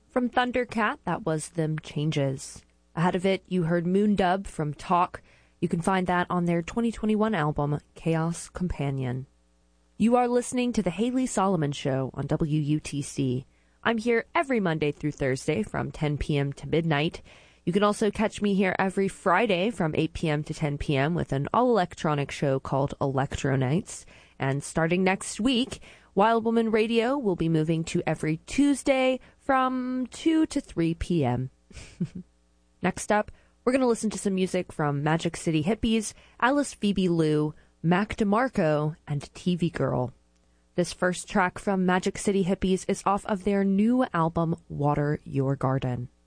From Thundercat, that was Them Changes. Ahead of it, you heard Moondub from Talk. You can find that on their 2021 album, Chaos Companion. You are listening to The Haley Solomon Show on WUTC. I'm here every Monday through Thursday from 10 p.m. to midnight. You can also catch me here every Friday from 8 p.m. to 10 p.m. with an all-electronic show called Electro Nights. And starting next week, Wild Woman Radio will be moving to every Tuesday from 2 to 3 p.m. Next up, we're going to listen to some music from Magic City Hippies, Alice Phoebe Lou, Mac DeMarco, and TV Girl. This first track from Magic City Hippies is off of their new album, Water Your Garden.